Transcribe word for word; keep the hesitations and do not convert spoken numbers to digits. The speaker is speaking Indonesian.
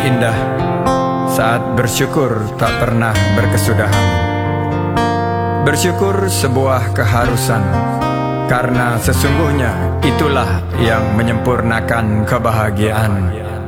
indah saat bersyukur tak pernah berkesudahan. Bersyukur sebuah keharusan, karena sesungguhnya itulah yang menyempurnakan kebahagiaan.